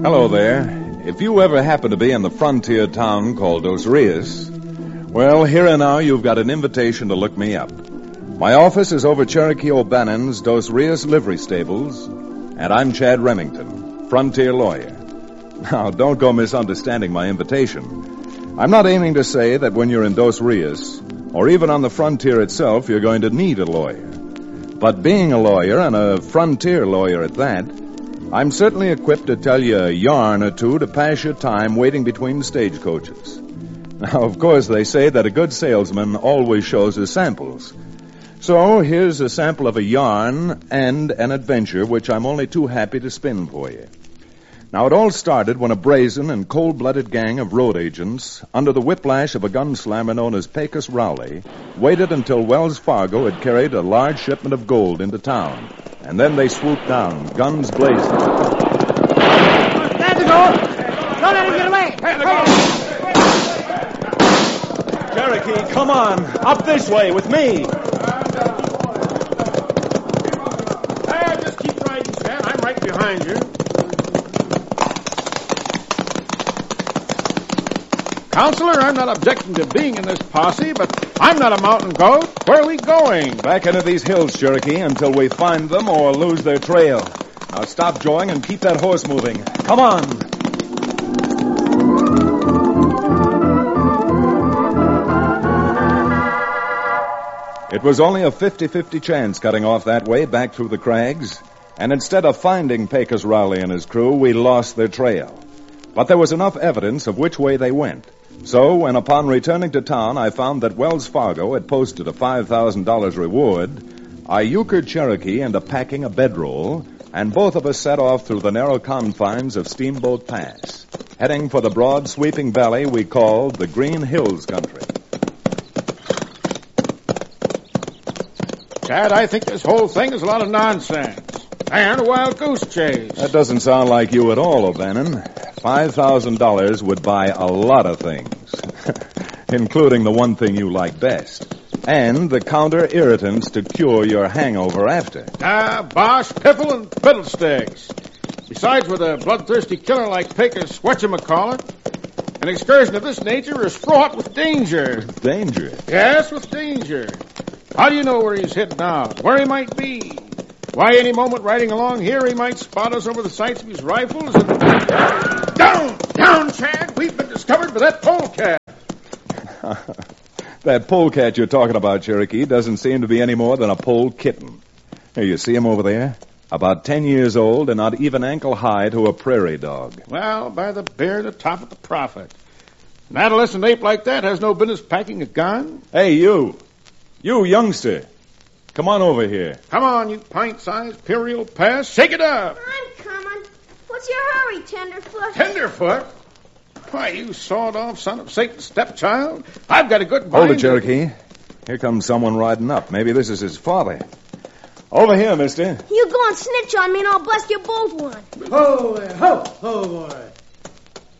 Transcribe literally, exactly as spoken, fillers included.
Hello there. If you ever happen to be in the frontier town called Dos Rios, well, here and now you've got an invitation to look me up. My office is over Cherokee O'Bannon's Dos Rios livery stables, and I'm Chad Remington, frontier lawyer. Now, don't go misunderstanding my invitation. I'm not aiming to say that when you're in Dos Rios, or even on the frontier itself, you're going to need a lawyer. But being a lawyer, and a frontier lawyer at that, I'm certainly equipped to tell you a yarn or two to pass your time waiting between stagecoaches. Now, of course, they say that a good salesman always shows his samples. So, here's a sample of a yarn and an adventure which I'm only too happy to spin for you. Now, it all started when a brazen and cold-blooded gang of road agents, under the whiplash of a gunslammer known as Pecos Rowley, waited until Wells Fargo had carried a large shipment of gold into town. And then they swooped down, guns blazing. Stand the gold! Don't let him get away! Stand the gold! Cherokee, come on! Up this way with me! Hey, just keep riding, Chad. I'm right behind you. Counselor, I'm not objecting to being in this posse, but I'm not a mountain goat. Where are we going? Back into these hills, Cherokee, until we find them or lose their trail. Now stop jawing and keep that horse moving. Come on! It was only a fifty-fifty chance cutting off that way back through the crags, and instead of finding Pecos Rowley and his crew, we lost their trail. But there was enough evidence of which way they went. So, when upon returning to town I found that Wells Fargo had posted a five thousand dollars reward, I euchred Cherokee into packing a bedroll, and both of us set off through the narrow confines of Steamboat Pass, heading for the broad, sweeping valley we called the Green Hills country. Chad, I think this whole thing is a lot of nonsense. And a wild goose chase. That doesn't sound like you at all, O'Bannon. Five thousand dollars would buy a lot of things, including the one thing you like best, and the counter-irritants to cure your hangover after. Ah, bosh, piffle, and fiddlesticks. Besides, with a bloodthirsty killer like Pecos whatchamacallit, an excursion of this nature is fraught with danger. Danger? Yes, with danger. How do you know where he's heading out, where he might be? Why, any moment riding along here, he might spot us over the sights of his rifles and... Down! Down, Chad! We've been discovered by that polecat! That polecat you're talking about, Cherokee, doesn't seem to be any more than a pole kitten. Here, you see him over there? About ten years old and not even ankle high to a prairie dog. Well, by the bear, the top of the prophet. An adolescent ape like that has no business packing a gun. Hey, you! You, youngster! Come on over here. Come on, you pint-sized Imperial Pass. Shake it up. I'm coming. What's your hurry, Tenderfoot? Tenderfoot? Why, you sawed-off son of Satan's stepchild. I've got a good mind. Hold it, Cherokee. Here comes someone riding up. Maybe this is his father. Over here, mister. You go and snitch on me and I'll bust you both one. Ho, ho, ho, boy.